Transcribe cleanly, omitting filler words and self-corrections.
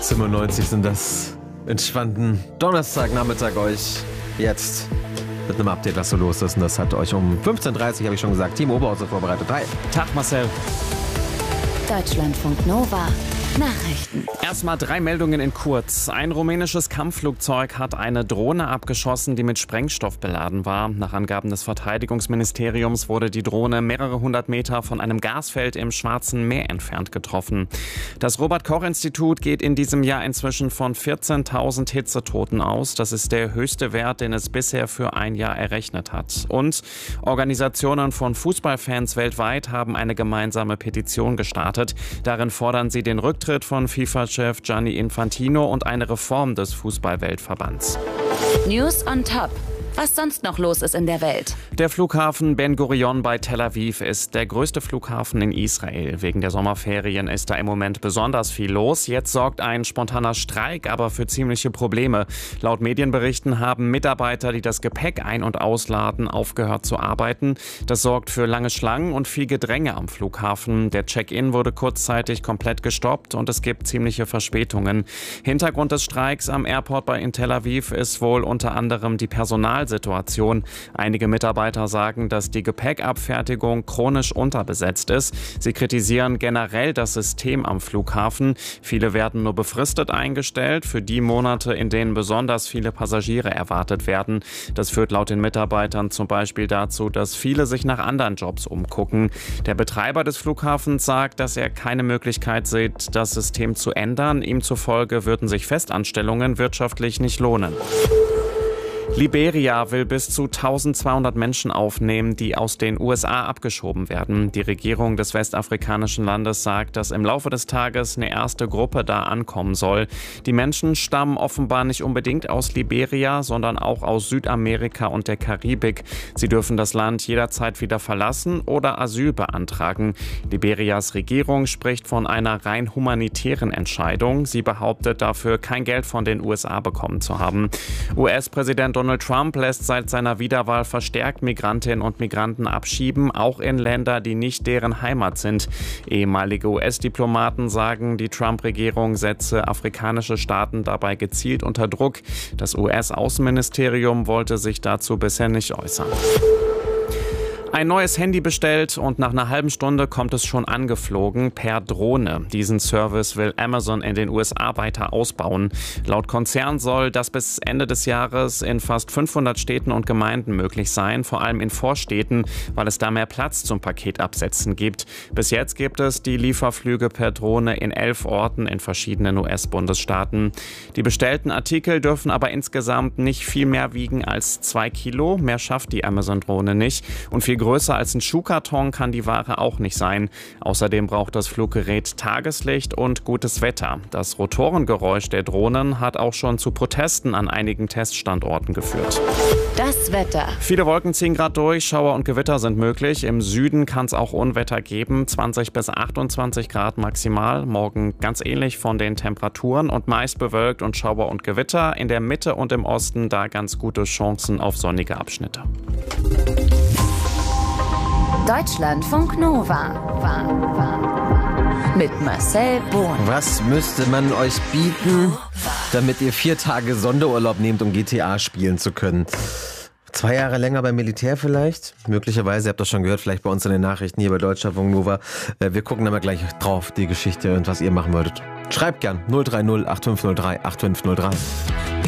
6:95 sind das. Entspannten Donnerstagnachmittag euch jetzt mit einem Update, was so los ist. Und das hat euch um 15:30 habe ich schon gesagt, Timo Oberhauser vorbereitet. Hi. Tag, Marcel. Deutschlandfunk Nova. Nachrichten. Erstmal 3 Meldungen in kurz. Ein rumänisches Kampfflugzeug hat eine Drohne abgeschossen, die mit Sprengstoff beladen war. Nach Angaben des Verteidigungsministeriums wurde die Drohne mehrere hundert Meter von einem Gasfeld im Schwarzen Meer entfernt getroffen. Das Robert-Koch-Institut geht in diesem Jahr inzwischen von 14.000 Hitzetoten aus. Das ist der höchste Wert, den es bisher für ein Jahr errechnet hat. Und Organisationen von Fußballfans weltweit haben eine gemeinsame Petition gestartet. Darin fordern sie den Rücktritt von FIFA-Chef Gianni Infantino und eine Reform des Fußball-Weltverbands. News on Top. Was sonst noch los ist in der Welt. Der Flughafen Ben Gurion bei Tel Aviv ist der größte Flughafen in Israel. Wegen der Sommerferien ist da im Moment besonders viel los. Jetzt sorgt ein spontaner Streik aber für ziemliche Probleme. Laut Medienberichten haben Mitarbeiter, die das Gepäck ein- und ausladen, aufgehört zu arbeiten. Das sorgt für lange Schlangen und viel Gedränge am Flughafen. Der Check-in wurde kurzzeitig komplett gestoppt und es gibt ziemliche Verspätungen. Hintergrund des Streiks am Airport in Tel Aviv ist wohl unter anderem die Personalsituation. Einige Mitarbeiter sagen, dass die Gepäckabfertigung chronisch unterbesetzt ist. Sie kritisieren generell das System am Flughafen. Viele werden nur befristet eingestellt, für die Monate, in denen besonders viele Passagiere erwartet werden. Das führt laut den Mitarbeitern zum Beispiel dazu, dass viele sich nach anderen Jobs umgucken. Der Betreiber des Flughafens sagt, dass er keine Möglichkeit sieht, das System zu ändern. Ihm zufolge würden sich Festanstellungen wirtschaftlich nicht lohnen. Liberia will bis zu 1200 Menschen aufnehmen, die aus den USA abgeschoben werden. Die Regierung des westafrikanischen Landes sagt, dass im Laufe des Tages eine erste Gruppe da ankommen soll. Die Menschen stammen offenbar nicht unbedingt aus Liberia, sondern auch aus Südamerika und der Karibik. Sie dürfen das Land jederzeit wieder verlassen oder Asyl beantragen. Liberias Regierung spricht von einer rein humanitären Entscheidung. Sie behauptet dafür, kein Geld von den USA bekommen zu haben. US-Präsident Donald Trump lässt seit seiner Wiederwahl verstärkt Migrantinnen und Migranten abschieben, auch in Länder, die nicht deren Heimat sind. Ehemalige US-Diplomaten sagen, die Trump-Regierung setze afrikanische Staaten dabei gezielt unter Druck. Das US-Außenministerium wollte sich dazu bisher nicht äußern. Ein neues Handy bestellt und nach einer halben Stunde kommt es schon angeflogen per Drohne. Diesen Service will Amazon in den USA weiter ausbauen. Laut Konzern soll das bis Ende des Jahres in fast 500 Städten und Gemeinden möglich sein, vor allem in Vorstädten, weil es da mehr Platz zum Paketabsetzen gibt. Bis jetzt gibt es die Lieferflüge per Drohne in 11 Orten in verschiedenen US-Bundesstaaten. Die bestellten Artikel dürfen aber insgesamt nicht viel mehr wiegen als 2 Kilo. Mehr schafft die Amazon-Drohne nicht. Und viel größer als ein Schuhkarton kann die Ware auch nicht sein. Außerdem braucht das Fluggerät Tageslicht und gutes Wetter. Das Rotorengeräusch der Drohnen hat auch schon zu Protesten an einigen Teststandorten geführt. Das Wetter. Viele Wolken ziehen gerade durch, Schauer und Gewitter sind möglich. Im Süden kann es auch Unwetter geben, 20 bis 28 Grad maximal. Morgen ganz ähnlich von den Temperaturen und meist bewölkt und Schauer und Gewitter. In der Mitte und im Osten da ganz gute Chancen auf sonnige Abschnitte. Deutschlandfunk Nova. Mit Marcel Bohn. Was müsste man euch bieten, damit ihr 4 Tage Sonderurlaub nehmt, um GTA spielen zu können? 2 Jahre länger beim Militär vielleicht? Möglicherweise, ihr habt das schon gehört, vielleicht bei uns in den Nachrichten hier bei Deutschlandfunk Nova. Wir gucken dann mal gleich drauf, die Geschichte und was ihr machen würdet. Schreibt gern 030 8503 8503.